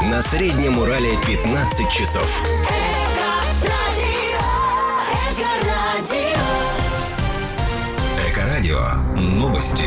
На Среднем Урале 15 часов. Эко-радио. Новости.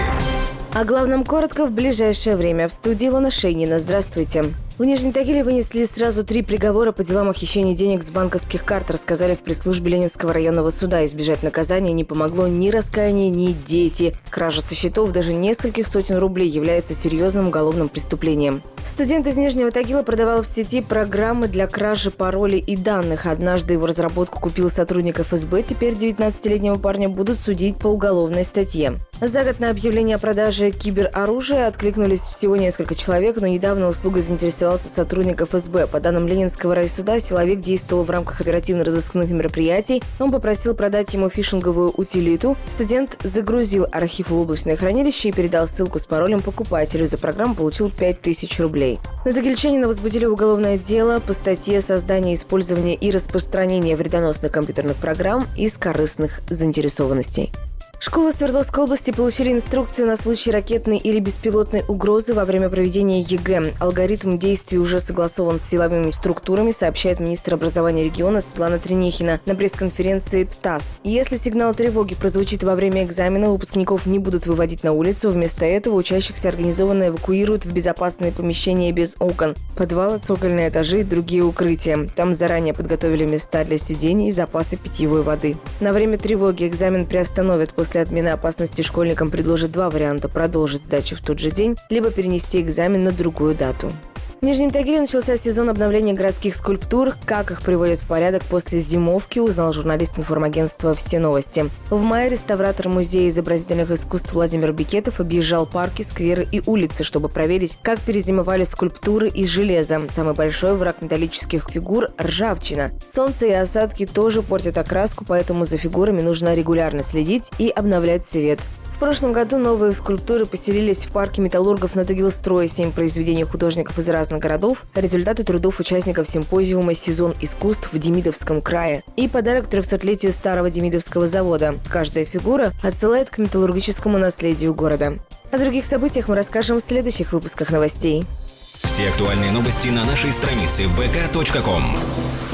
О главном коротко в ближайшее время. В студии Илона Шейнина. Здравствуйте. В Нижнем Тагиле вынесли сразу 3 приговора по делам о хищении денег с банковских карт, рассказали в пресс-службе Ленинского районного суда. Избежать наказания не помогло ни раскаяние, ни дети. Кража со счетов даже нескольких сотен рублей является серьезным уголовным преступлением. Студент из Нижнего Тагила продавал в сети программы для кражи паролей и данных. Однажды его разработку купил сотрудник ФСБ. Теперь 19-летнего парня будут судить по уголовной статье. За год на объявление о продаже кибероружия откликнулись всего несколько человек, но недавно услугой заинтересовался сотрудник ФСБ. По данным Ленинского райсуда, силовик действовал в рамках оперативно-розыскных мероприятий. Он попросил продать ему фишинговую утилиту. Студент загрузил архив в облачное хранилище и передал ссылку с паролем покупателю. За программу получил 5000 рублей. На тагильчанина возбудили уголовное дело по статье «Создание, использование и распространение вредоносных компьютерных программ из корыстных заинтересованностей». Школы Свердловской области получили инструкцию на случай ракетной или беспилотной угрозы во время проведения ЕГЭ. Алгоритм действий уже согласован с силовыми структурами, сообщает министр образования региона Светлана Тренехина на пресс-конференции в ТАСС. Если сигнал тревоги прозвучит во время экзамена, выпускников не будут выводить на улицу. Вместо этого учащихся организованно эвакуируют в безопасные помещения без окон, подвалы, цокольные этажи и другие укрытия. Там заранее подготовили места для сидений и запасы питьевой воды. На время тревоги экзамен приостановят. После отмены опасности школьникам предложат 2 варианта: продолжить сдачу в тот же день, либо перенести экзамен на другую дату. В Нижнем Тагиле начался сезон обновления городских скульптур. Как их приводят в порядок после зимовки, узнал журналист информагентства «Все новости». В мае реставратор Музея изобразительных искусств Владимир Бекетов объезжал парки, скверы и улицы, чтобы проверить, как перезимовали скульптуры из железа. Самый большой враг металлических фигур – ржавчина. Солнце и осадки тоже портят окраску, поэтому за фигурами нужно регулярно следить и обновлять цвет. В прошлом году новые скульптуры поселились в парке металлургов на Тагилстрое. 7 произведений художников из разных городов, результаты трудов участников симпозиума «Сезон искусств» в Демидовском крае и подарок 300-летию старого Демидовского завода. Каждая фигура отсылает к металлургическому наследию города. О других событиях мы расскажем в следующих выпусках новостей. Все актуальные новости на нашей странице vk.com.